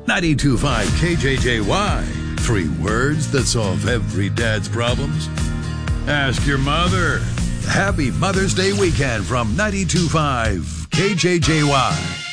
92.5 KJJY. 3 words that solve every dad's problems. Ask your mother. Happy Mother's Day weekend from 92.5 KJJY.